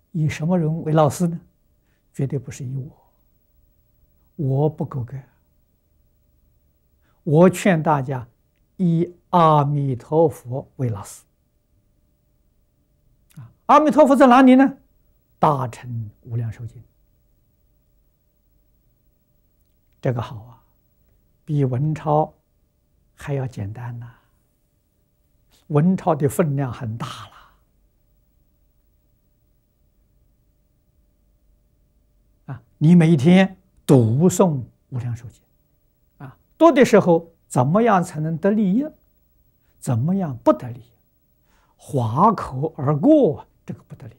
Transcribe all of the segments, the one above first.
以什么人为老师呢？绝对不是以我，我不够格。我劝大家以阿弥陀佛为老师。阿弥陀佛在哪里呢？大乘无量寿经，这个好啊，比文钞还要简单呐。文钞的分量很大了。你每天读诵无量寿经，读的时候怎么样才能得利益？怎么样不得利益？划口而过，这个不得利益。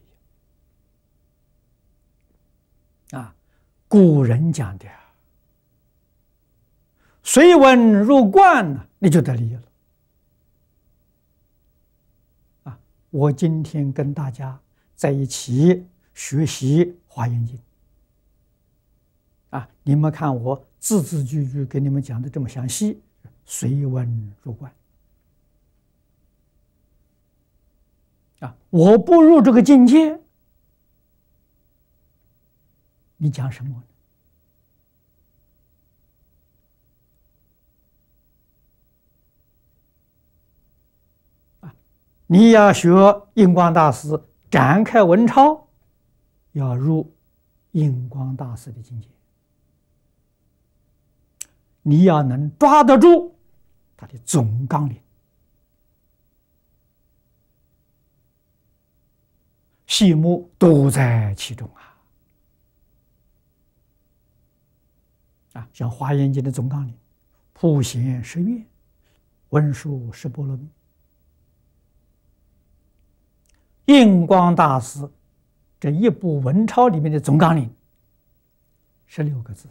古人讲的随文入观，你就得利益了。我今天跟大家在一起学习《华严经》。你们看我字字句句给你们讲的这么详细，随文入观。我不入这个境界，你讲什么呢？你要学印光大师展开文钞，要入印光大师的境界。你要能抓得住他的总纲领，细目都在其中像《华严经》的总纲领，普贤十愿，文殊十波罗蜜，印光大师这一部文钞里面的总纲领16个字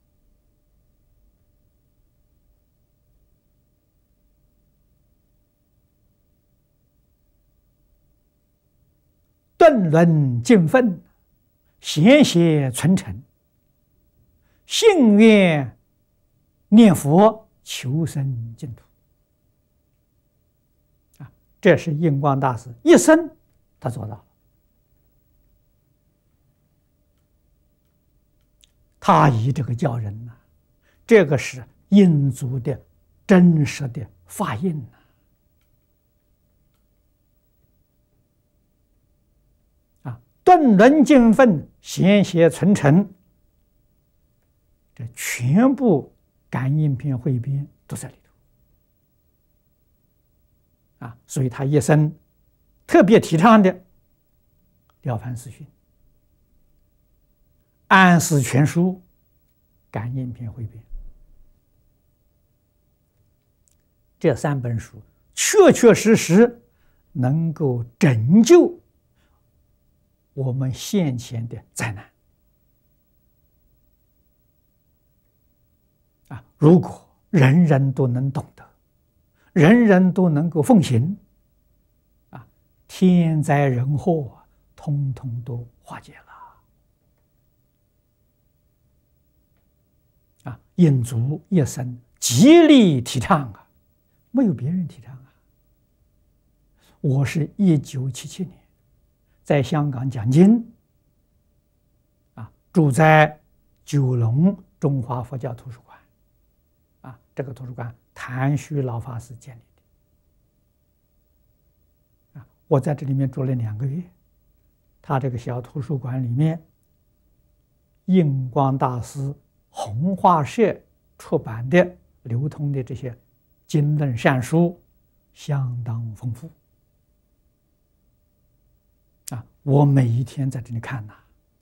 顿伦尽分，贤邪存诚，信愿念佛，求生净土。这是印光大师一生他做到了。他以这个教人这个是印祖的真实的法印顿伦尽分，贤邪存诚，这全部感应篇汇编都在里头所以他一生特别提倡的《了凡四训》《安世全书》《感应篇汇编》这3本书，确确实实能够拯救我们现前的灾难如果人人都能懂得，人人都能够奉行天灾人祸通通都化解了印祖一生极力提倡没有别人提倡我是1977年在香港讲经住在九龙中华佛教图书馆这个图书馆谭旭老法师建立的我在这里面住了2个月。他这个小图书馆里面，印光大师弘化社出版的流通的这些经论善书相当丰富我每一天在这里看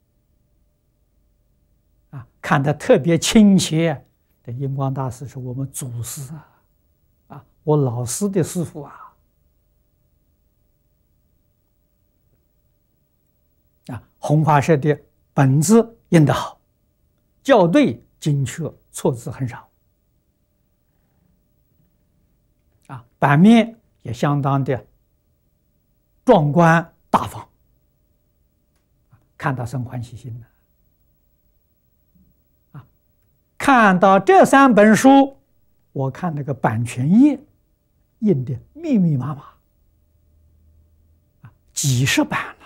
看得特别亲切。这印光大师是我们祖师我老师的师父弘化社的本子印得好，校对精确，错字很少版面也相当的壮观大方，看到生欢喜心看到这3本书，我看那个版权页印的密密麻麻几十版